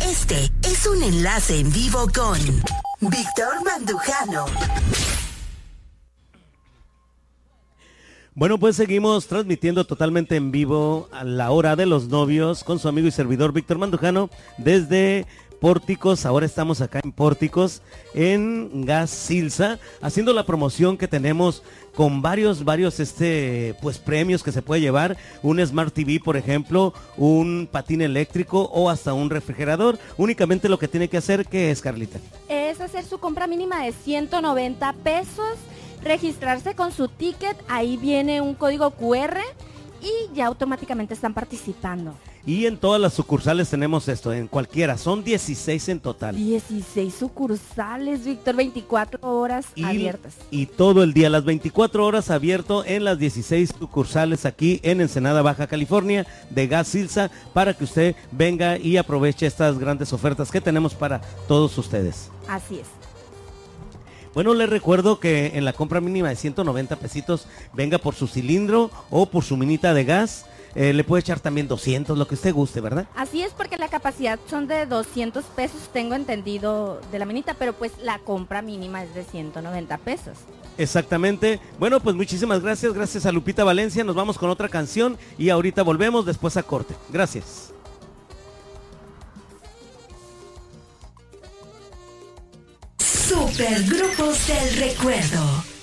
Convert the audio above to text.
Este es un enlace en vivo con Víctor Mandujano. Bueno, pues seguimos transmitiendo totalmente en vivo a la hora de los novios con su amigo y servidor Víctor Mandujano desde Pórticos. Ahora estamos acá en Pórticos, en Gas Silsa, haciendo la promoción que tenemos con varios pues premios que se puede llevar, un Smart TV, por ejemplo, un patín eléctrico o hasta un refrigerador. Únicamente lo que tiene que hacer, ¿qué es, Carlita? Es hacer su compra mínima de 190 pesos, registrarse con su ticket, ahí viene un código QR y ya automáticamente están participando. Y en todas las sucursales tenemos esto, en cualquiera, son 16 en total. 16 sucursales, Víctor, 24 horas abiertas. Y todo el día, las 24 horas abierto en las 16 sucursales aquí en Ensenada, Baja California, de Gas Silsa, para que usted venga y aproveche estas grandes ofertas que tenemos para todos ustedes. Así es. Bueno, les recuerdo que en la compra mínima de 190 pesitos, venga por su cilindro o por su minita de gas. Le puede echar también 200, lo que usted guste, ¿verdad? Así es, porque la capacidad son de 200 pesos, tengo entendido, de la minita, pero pues la compra mínima es de 190 pesos. Exactamente. Bueno, pues muchísimas gracias a Lupita Valencia. Nos vamos con otra canción y ahorita volvemos después a corte. Gracias. Supergrupos del Recuerdo.